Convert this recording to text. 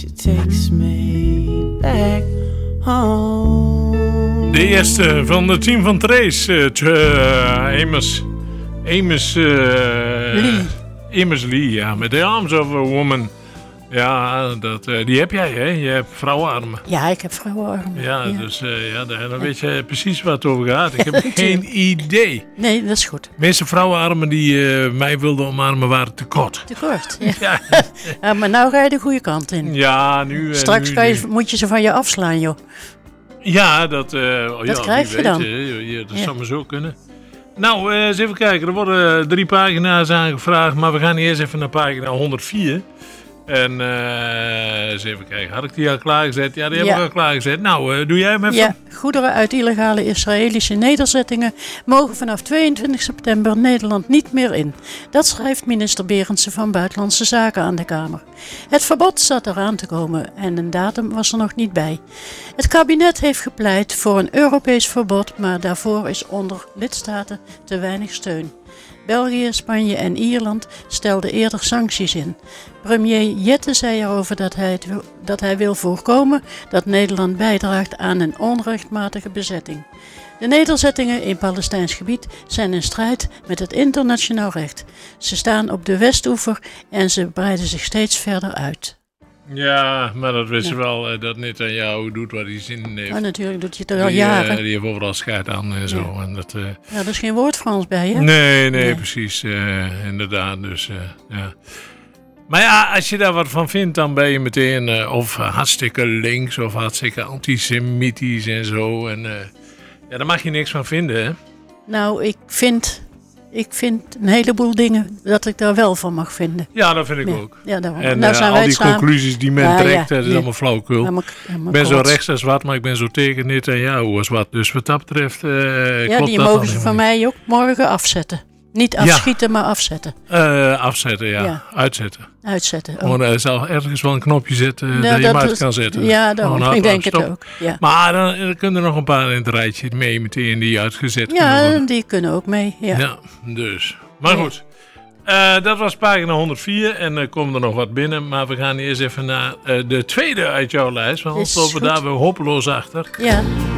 She takes me back home. De eerste van het team van Trace. Amos Lee, ja. Met The Arms of a Woman. Ja, die heb jij, hè? Je hebt vrouwenarmen. Ja, ik heb vrouwenarmen. Ja, ja. Dus dan weet je precies waar het over gaat. Ik heb geen idee. Nee, dat is goed. De meeste vrouwenarmen die mij wilden omarmen waren te kort. Te kort, ja. Ja. Ja, maar nou ga je de goede kant in. Ja, nu... Straks moet je ze van je afslaan, joh. Ja, dat krijg je dan. Dat zou maar zo kunnen. Nou, eens even kijken. Er worden 3 pagina's aangevraagd, maar we gaan eerst even naar pagina 104. En eens even kijken. Had ik die al klaargezet? Ja, die heb ik al klaargezet. Nou, doe jij hem even? Ja, goederen uit illegale Israëlische nederzettingen mogen vanaf 22 september Nederland niet meer in. Dat schrijft minister Berendsen van Buitenlandse Zaken aan de Kamer. Het verbod zat eraan te komen en een datum was er nog niet bij. Het kabinet heeft gepleit voor een Europees verbod, maar daarvoor is onder lidstaten te weinig steun. België, Spanje en Ierland stelden eerder sancties in. Premier Jette zei erover dat hij wil voorkomen dat Nederland bijdraagt aan een onrechtmatige bezetting. De nederzettingen in Palestijns gebied zijn in strijd met het internationaal recht. Ze staan op de Westoever en ze breiden zich steeds verder uit. Ja, maar dat wisten we wel, dat Netanyahu doet wat hij zin in heeft. Oh, natuurlijk doet hij het al jaren. Die heeft overal scheid aan en zo. Ja. En dat, ja, er is geen woord Frans bij, hè? Nee, precies. Inderdaad, dus ja. Maar ja, als je daar wat van vindt, dan ben je meteen of hartstikke links of hartstikke antisemitisch en zo. En ja, daar mag je niks van vinden, hè? Nou, ik vind een heleboel dingen dat ik daar wel van mag vinden. Ja, dat vind ik ook. Ja, en nou zijn al die conclusies die men trekt, dat is allemaal flauwekul. Ik ben zo rechts als wat, maar ik ben zo tegen Netanyahu als wat. Dus wat dat betreft klopt die dat mogen ze van mij ook morgen afzetten. Niet afschieten, maar afzetten. Afzetten, ja. Uitzetten. Uitzetten. Gewoon ergens wel een knopje zetten dat je hem uit kan zetten. Ja, ik denk het ook. Ja. Maar dan kunnen er nog een paar in het rijtje mee meteen die uitgezet kunnen worden. Ja, die kunnen ook mee. Ja, dus. Maar goed. Dat was pagina 104 en er komen er nog wat binnen. Maar we gaan eerst even naar de tweede uit jouw lijst. Want anders lopen we daar weer hopeloos achter. Ja.